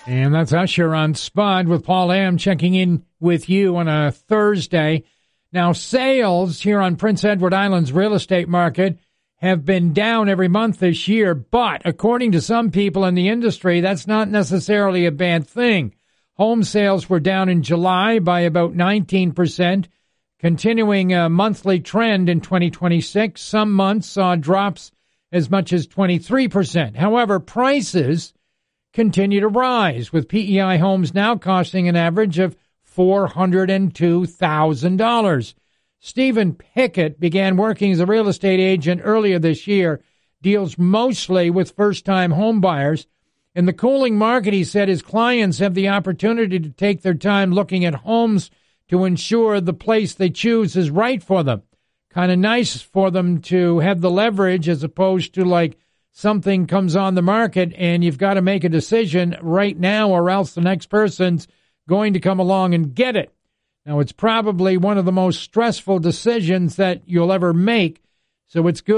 And that's Usher on Spud with Paul Lamb checking in with you on a Thursday. Now, sales here on Prince Edward Island's real estate market have been down every month this year, but according to some people in the industry, that's not necessarily a bad thing. Home sales were down in July by about 19%, continuing a monthly trend in 2026. Some months saw drops as much as 23%. However, prices continue to rise, with PEI homes now costing an average of $402,000. Stephen Pickett began working as a real estate agent earlier this year, deals mostly with first-time home buyers. In the cooling market, he said his clients have the opportunity to take their time looking at homes to ensure the place they choose is right for them. Kind of nice for them to have the leverage as opposed to like something comes on the market and you've got to make a decision right now or else the next person's going to come along and get it. Now, it's probably one of the most stressful decisions that you'll ever make, so it's good